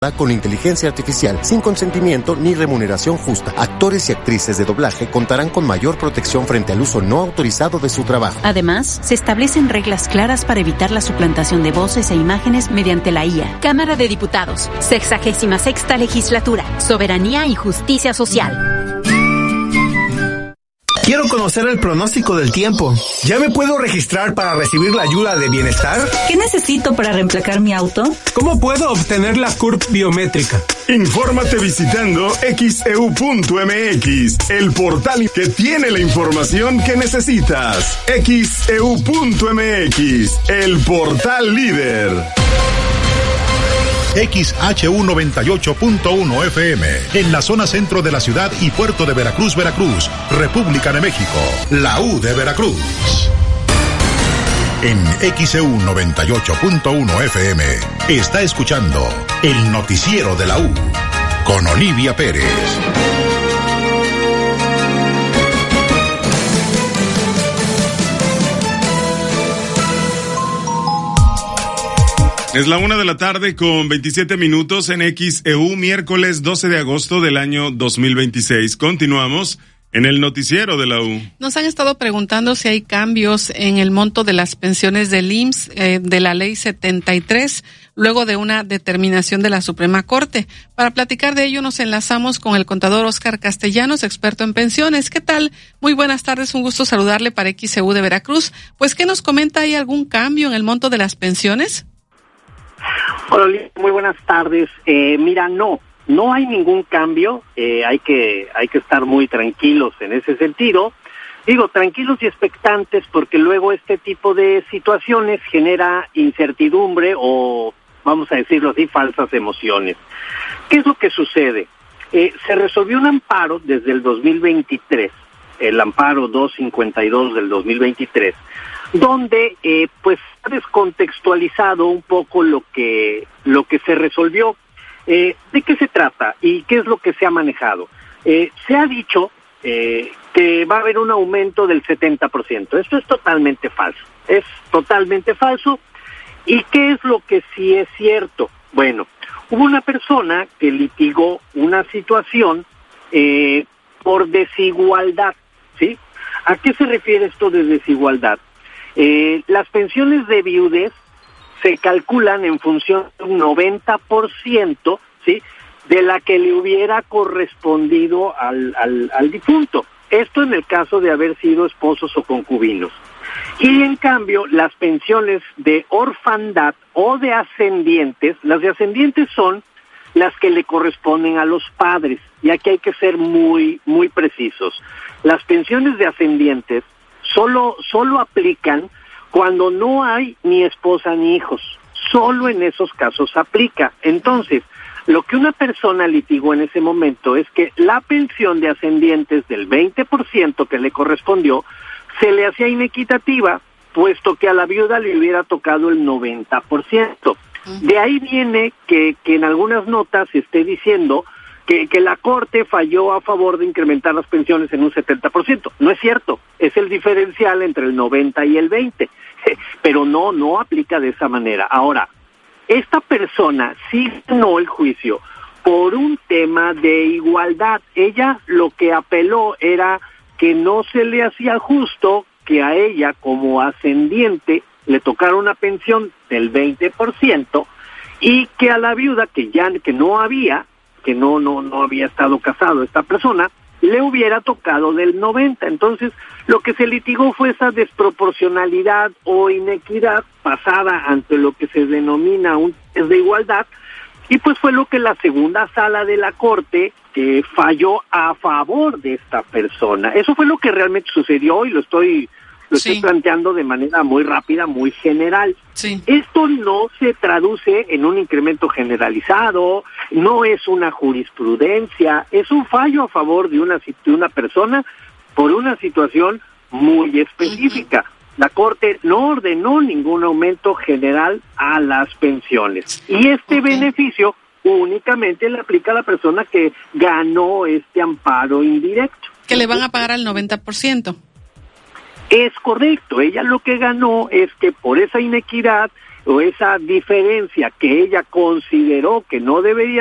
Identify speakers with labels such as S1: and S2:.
S1: con inteligencia artificial, sin consentimiento ni remuneración justa. Actores y actrices de doblaje contarán con mayor protección frente al uso no autorizado de su trabajo.
S2: Además, se establecen reglas claras para evitar la suplantación de voces e imágenes mediante la IA.
S3: Cámara de Diputados, 66ª Legislatura, Soberanía y Justicia Social.
S4: Quiero conocer el pronóstico del tiempo. ¿Ya me puedo registrar para recibir la ayuda de bienestar?
S5: ¿Qué necesito para reemplacar mi auto?
S6: ¿Cómo puedo obtener la CURP biométrica?
S7: Infórmate visitando xeu.mx, el portal que tiene la información que necesitas. xeu.mx, el portal líder.
S8: XHU 98.1 FM, en la zona centro de la ciudad y puerto de Veracruz, Veracruz, República de México, la U de Veracruz. En XHU 98.1 FM, está escuchando el noticiero de la U, con Olivia Pérez.
S9: Es la 1:00 con 27 minutos en XEU, miércoles 12 de agosto del año 2026. Continuamos en el noticiero de la U.
S10: Nos han estado preguntando si hay cambios en el monto de las pensiones del IMSS, de la Ley 73, luego de una determinación de la Suprema Corte. Para platicar de ello nos enlazamos con el contador Óscar Castellanos, experto en pensiones. ¿Qué tal? Muy buenas tardes, un gusto saludarle para XEU de Veracruz. Pues, ¿qué nos comenta? ¿Hay algún cambio en el monto de las pensiones?
S11: Hola, muy buenas tardes. Mira, no hay ningún cambio. Hay que estar muy tranquilos en ese sentido. Digo, tranquilos y expectantes, porque luego este tipo de situaciones genera incertidumbre o, vamos a decirlo así, falsas emociones. ¿Qué es lo que sucede? Se resolvió un amparo desde el 2023, el amparo 252 del 2023, donde pues ha descontextualizado un poco lo que se resolvió. ¿De qué se trata y qué es lo que se ha manejado? Se ha dicho que va a haber un aumento del 70%. Esto es totalmente falso. Es totalmente falso. ¿Y qué es lo que sí es cierto? Bueno, hubo una persona que litigó una situación por desigualdad, ¿sí? ¿A qué se refiere esto de desigualdad? Las pensiones de viudez se calculan en función de un 90%, ¿sí?, de la que le hubiera correspondido al difunto. Esto en el caso de haber sido esposos o concubinos. Y en cambio, las pensiones de orfandad o de ascendientes, las de ascendientes son las que le corresponden a los padres. Y aquí hay que ser muy, muy precisos. Las pensiones de ascendientes solo aplican cuando no hay ni esposa ni hijos. Solo en esos casos aplica. Entonces, lo que una persona litigó en ese momento es que la pensión de ascendientes del 20% que le correspondió se le hacía inequitativa, puesto que a la viuda le hubiera tocado el 90%. De ahí viene que en algunas notas se esté diciendo que la Corte falló a favor de incrementar las pensiones en un 70%. No es cierto, es el diferencial entre el 90 y el 20, pero no aplica de esa manera. Ahora, esta persona sí ganó el juicio por un tema de igualdad. Ella lo que apeló era que no se le hacía justo que a ella como ascendiente le tocara una pensión del 20% y que a la viuda que no había estado casado esta persona, le hubiera tocado del 90%. Entonces, lo que se litigó fue esa desproporcionalidad o inequidad pasada ante lo que se denomina un test de igualdad, y pues fue lo que la segunda sala de la Corte falló a favor de esta persona. Eso fue lo que realmente sucedió y lo estoy planteando de manera muy rápida, muy general. Sí. Esto no se traduce en un incremento generalizado, no es una jurisprudencia, es un fallo a favor de una persona por una situación muy específica. La Corte no ordenó ningún aumento general a las pensiones. Y este beneficio únicamente le aplica a la persona que ganó este amparo indirecto.
S10: Que le van a pagar al 90%.
S11: Es correcto, ella lo que ganó es que por esa inequidad o esa diferencia que ella consideró que no debería